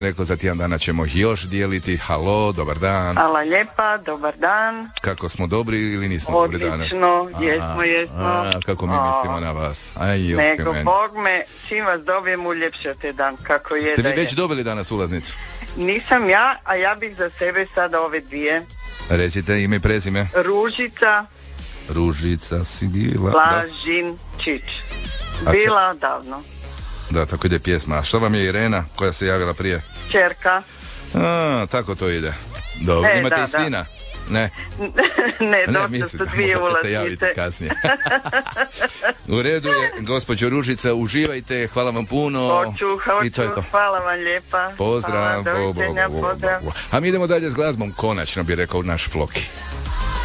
Rekao, za tjedan dana ćemo još dijeliti. Halo, dobar dan. Hvala lijepa, dobar dan. Kako smo dobri ili nismo dobri danas? Odlično, jesmo. Kako mi mislimo na vas? Nego, Bog me, čim vas dobijem uljepšate dan, kako je. Ste vi već dobili danas ulaznicu? Nisam ja, a ja bih za sebe sada ove dvije. Recite ime i prezime. Ružica si bila. Blažinčić. Bila davno. Da, tako ide pjesma. A što vam je Irena koja se javila prije? Čerka. Tako to ide. Dobro, imate i sina? Ne. Ne, dosta su dvije ulaznice. Kasnije. U redu je, gospođo Ružica, uživajte, hvala vam puno. Hoću, hvala vam lijepa. Pozdrav. Doviđenja, pozdrav. A mi idemo dalje s glazbom, konačno bi rekao naš Floki.